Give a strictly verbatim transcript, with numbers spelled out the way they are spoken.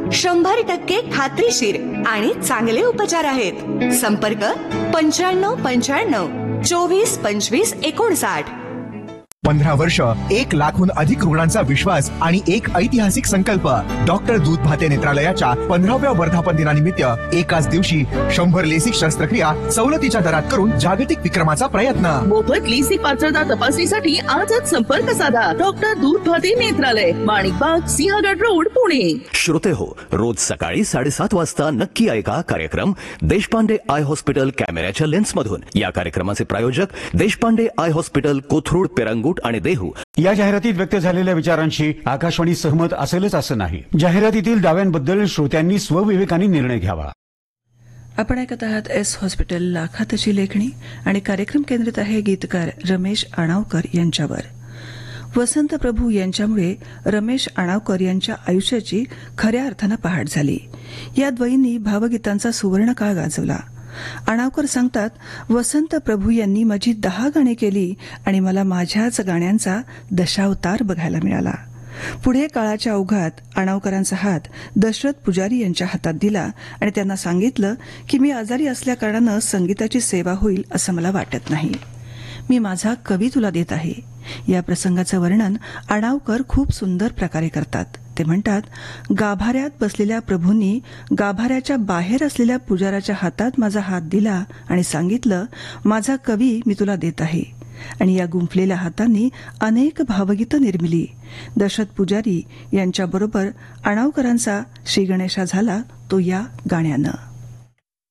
शंभर टक्के खात्रीशीर आणि चांगले उपचार आहेत. संपर्क पंच्याण्णव पंच्याण्णव चोवीस पंचवीस एकोणसाठ. पंधरा वर्ष, एक लाखहून अधिक रुग्णांचा विश्वास आणि एक ऐतिहासिक संकल्प. डॉक्टर दूध भाते नेत्रालयाच्या पंधराव्या वर्धापन दिनानिमित्त एकाच दिवशी शंभर लेसिक शस्त्रक्रिया सवलतीच्या दरात करून जागतिक विक्रमाचा प्रयत्न. मोफत लेसिक पात्रता तपासणीसाठी आजच संपर्क साधा. डॉक्टर दूध भाते नेत्रालय, माणिकबाग, सिंहगड रोड, पुणे. श्रोते हो, रोज सकाळी साडेसात वाजता नक्की ऐका कार्यक्रम देशपांडे आय हॉस्पिटल कॅमेऱ्याच्या लेन्समधून. या कार्यक्रमाचे प्रायोजक देशपांडे आय हॉस्पिटल, कोथरूड, पेरंगूट आणि देहू. या जाहिरातीत व्यक्त झालेल्या विचारांशी आकाशवाणी सहमत असेलच असं नाही. जाहिरातीतील दाव्यांबद्दल श्रोत्यांनी स्वविवेकाने निर्णय घ्यावा. आपण ऐकत आहात एस हॉस्पिटल लाखातची लेखणी आणि कार्यक्रम केंद्रित आहे गीतकार रमेश आणावकर यांच्यावर. वसंत प्रभू यांच्यामुळे रमेश आणावकर यांच्या आयुष्याची खऱ्या अर्थानं पहाट झाली. या द्वयींनी भावगीतांचा सुवर्ण काळ गाजवला. आणावकर सांगतात, वसंत प्रभू यांनी माझी दहा गाणी केली आणि मला माझ्याच गाण्यांचा दशावतार बघायला मिळाला. पुढे काळाच्या ओघात आणावकरांचा हात दशरथ पुजारी यांच्या हातात दिला आणि त्यांना सांगितलं की मी आजारी असल्याकारणानं संगीताची सेवा होईल असं मला वाटत नाही. मी माझा कवी तुला देत आहे. या प्रसंगाचं वर्णन आणावकर खूप सुंदर प्रकारे करतात. ते म्हणतात, गाभाऱ्यात बसलेल्या प्रभूंनी गाभाऱ्याच्या बाहेर असलेल्या पुजाराच्या हातात माझा हात दिला आणि सांगितलं, माझा कवी मी तुला देत आहे. आणि या गुंफलेल्या हातांनी अनेक भावगीतं निर्मिली. दशरथ पुजारी यांच्याबरोबर आणावकरांचा श्री गणेशा झाला तो या गाण्यानं.